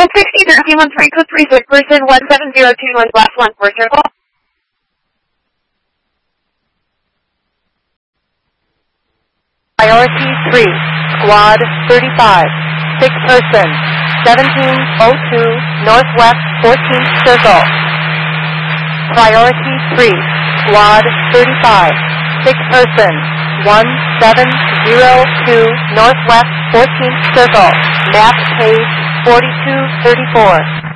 60 13 36 person 17021 last 1 4 circle. Priority 3, squad 35, 6 person, 1702 northwest 14th circle. Priority 3, squad 35, 6 person, 1702 northwest 14th circle, map page 4234.